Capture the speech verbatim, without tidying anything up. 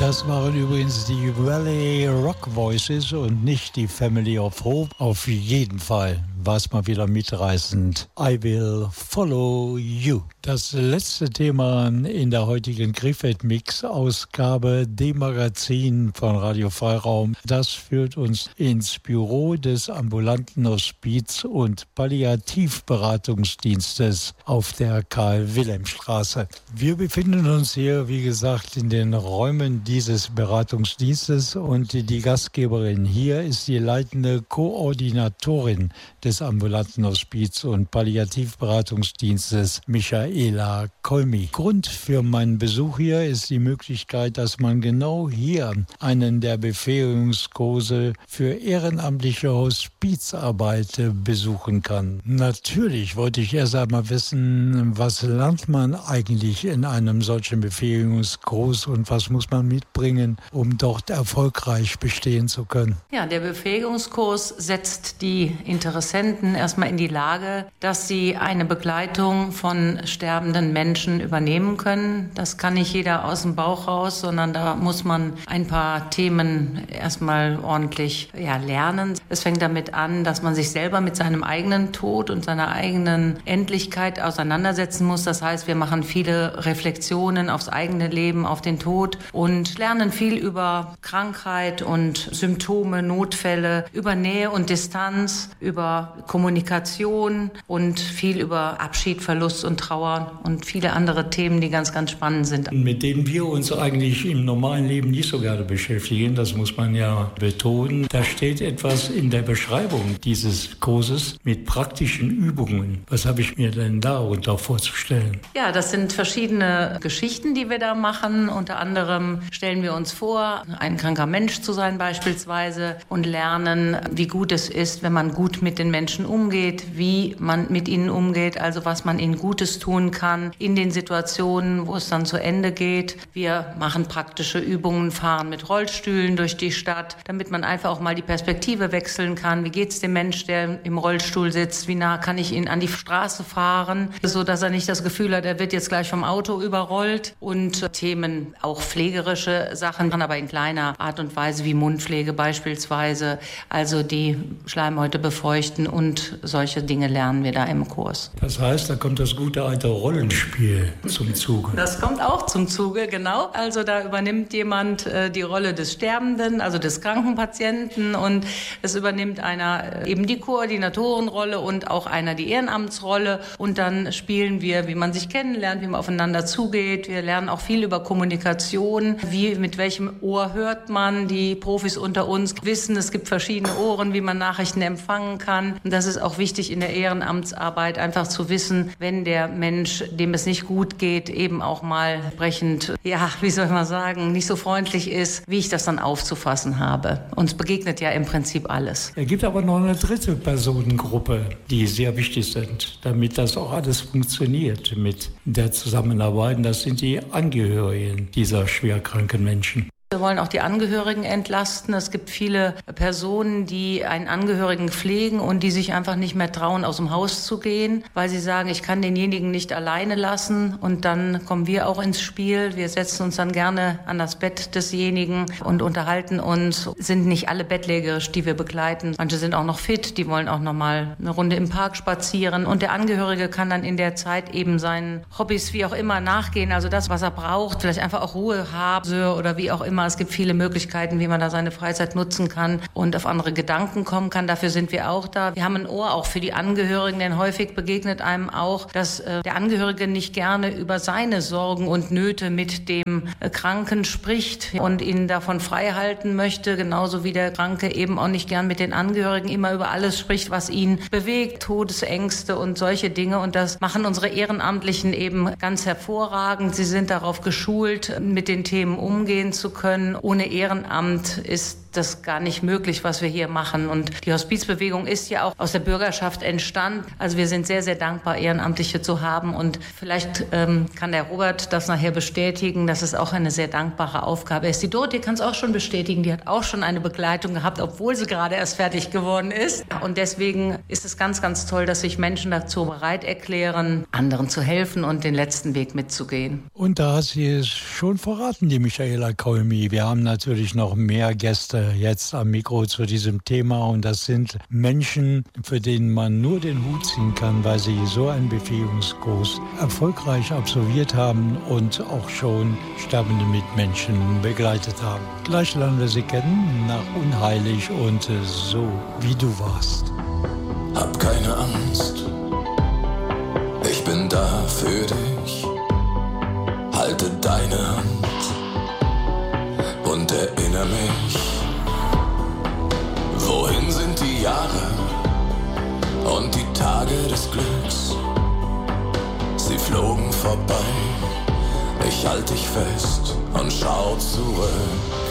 Das waren übrigens die Valley Rock Voices und nicht die Family of Hope. Auf jeden Fall war es mal wieder mitreißend. I will follow you. Das letzte Thema in der heutigen Krefeld-Mix-Ausgabe, dem Magazin von Radio Freiraum, das führt uns ins Büro des ambulanten Hospiz- und Palliativberatungsdienstes auf der Karl-Wilhelm-Straße. Wir befinden uns hier, wie gesagt, in den Räumen dieses Beratungsdienstes und die Gastgeberin hier ist die leitende Koordinatorin des ambulanten Hospiz- und Palliativberatungsdienstes, Michaela Kolmi. Grund für meinen Besuch hier ist die Möglichkeit, dass man genau hier einen der Befähigungskurse für ehrenamtliche Hospizarbeit besuchen kann. Natürlich wollte ich erst einmal wissen, was lernt man eigentlich in einem solchen Befähigungskurs und was muss man mitbringen, um dort erfolgreich bestehen zu können? Ja, der Befähigungskurs setzt die Interessenten erstmal in die Lage, dass sie eine Begleitung von sterbenden Menschen übernehmen können. Das kann nicht jeder aus dem Bauch raus, sondern da muss man ein paar Themen erstmal ordentlich ja, lernen. Es fängt damit an, dass man sich selber mit seinem eigenen Tod und seiner eigenen Endlichkeit auseinandersetzen muss. Das heißt, wir machen viele Reflexionen aufs eigene Leben, auf den Tod und lernen viel über Krankheit und Symptome, Notfälle, über Nähe und Distanz, über Kommunikation und viel über Abschied, Verlust und Trauer und viele andere Themen, die ganz, ganz spannend sind. Mit denen wir uns eigentlich im normalen Leben nicht so gerne beschäftigen, das muss man ja betonen. Da steht etwas in der Beschreibung dieses Kurses mit praktischen Übungen. Was habe ich mir denn darunter vorzustellen? Ja, das sind verschiedene Geschichten, die wir da machen. Unter anderem stellen wir uns vor, ein kranker Mensch zu sein beispielsweise und lernen, wie gut es ist, wenn man gut mit den Menschen umgeht, wie man mit ihnen umgeht, also was man ihnen Gutes tun kann in den Situationen, wo es dann zu Ende geht. Wir machen praktische Übungen, fahren mit Rollstühlen durch die Stadt, damit man einfach auch mal die Perspektive wechseln kann. Wie geht es dem Mensch, der im Rollstuhl sitzt? Wie nah kann ich ihn an die Straße fahren, so dass er nicht das Gefühl hat, er wird jetzt gleich vom Auto überrollt. Und Themen, auch pflegerische Sachen, aber in kleiner Art und Weise wie Mundpflege beispielsweise, also die Schleimhäute befeuchten und solche Dinge lernen wir da im Kurs. Das heißt, da kommt das gute alte Rollenspiel zum Zuge. Das kommt auch zum Zuge, genau. Also da übernimmt jemand äh, die Rolle des Sterbenden, also des kranken Patienten und es übernimmt einer äh, eben die Koordinatorenrolle und auch einer die Ehrenamtsrolle und dann spielen wir, wie man sich kennenlernt, wie man aufeinander zugeht. Wir lernen auch viel über Kommunikation, wie mit welchem Ohr hört man. Die Profis unter uns wissen, es gibt verschiedene Ohren, wie man Nachrichten empfangen kann. Und das ist auch wichtig in der Ehrenamtsarbeit, einfach zu wissen, wenn der Mensch, dem es nicht gut geht, eben auch mal entsprechend, ja, wie soll man sagen, nicht so freundlich ist, wie ich das dann aufzufassen habe. Uns begegnet ja im Prinzip alles. Es gibt aber noch eine dritte Personengruppe, die sehr wichtig sind, damit das auch alles funktioniert mit der Zusammenarbeit. Das sind die Angehörigen dieser schwerkranken Menschen. Wir wollen auch die Angehörigen entlasten. Es gibt viele Personen, die einen Angehörigen pflegen und die sich einfach nicht mehr trauen, aus dem Haus zu gehen, weil sie sagen, ich kann denjenigen nicht alleine lassen. Und dann kommen wir auch ins Spiel. Wir setzen uns dann gerne an das Bett desjenigen und unterhalten uns. Sind nicht alle bettlägerisch, die wir begleiten. Manche sind auch noch fit, die wollen auch noch mal eine Runde im Park spazieren. Und der Angehörige kann dann in der Zeit eben seinen Hobbys wie auch immer nachgehen. Also das, was er braucht, vielleicht einfach auch Ruhe haben oder wie auch immer. Es gibt viele Möglichkeiten, wie man da seine Freizeit nutzen kann und auf andere Gedanken kommen kann. Dafür sind wir auch da. Wir haben ein Ohr auch für die Angehörigen, denn häufig begegnet einem auch, dass äh, der Angehörige nicht gerne über seine Sorgen und Nöte mit dem äh, Kranken spricht und ihn davon frei halten möchte, genauso wie der Kranke eben auch nicht gern mit den Angehörigen immer über alles spricht, was ihn bewegt, Todesängste und solche Dinge. Und das machen unsere Ehrenamtlichen eben ganz hervorragend. Sie sind darauf geschult, mit den Themen umgehen zu können. Ohne Ehrenamt ist das gar nicht möglich, was wir hier machen. Und die Hospizbewegung ist ja auch aus der Bürgerschaft entstanden. Also wir sind sehr, sehr dankbar, Ehrenamtliche zu haben. Und vielleicht ähm, kann der Robert das nachher bestätigen, dass es auch eine sehr dankbare Aufgabe ist. Die Dorothee kann es auch schon bestätigen. Die hat auch schon eine Begleitung gehabt, obwohl sie gerade erst fertig geworden ist. Und deswegen ist es ganz, ganz toll, dass sich Menschen dazu bereit erklären, anderen zu helfen und den letzten Weg mitzugehen. Und da hat sie es schon verraten, die Michaela Kolmi. Wir haben natürlich noch mehr Gäste jetzt am Mikro zu diesem Thema. Und das sind Menschen, für denen man nur den Hut ziehen kann, weil sie so einen Befähigungskurs erfolgreich absolviert haben und auch schon sterbende Mitmenschen begleitet haben. Gleich lernen wir sie kennen, nach Unheilig und So wie du warst. Hab keine Angst, ich bin da für dich. Halte deine Hand und erinnere mich. Wohin sind die Jahre und die Tage des Glücks? Sie flogen vorbei, ich halte dich fest und schau zurück.